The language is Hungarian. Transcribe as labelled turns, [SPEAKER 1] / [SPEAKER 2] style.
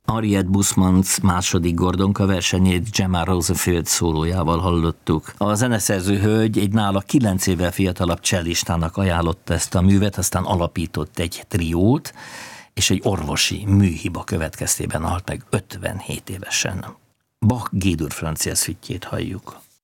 [SPEAKER 1] Harriet Bussmann második Gordonka versenyét Gemma Rosenfield szólójával hallottuk. A zeneszerző hölgy egy nála 9 évvel fiatalabb cellistának ajánlotta ezt a művet, aztán alapított egy triót, és egy orvosi műhiba következtében halt meg 57 évesen. Bach G-dur francia szüttyét halljuk.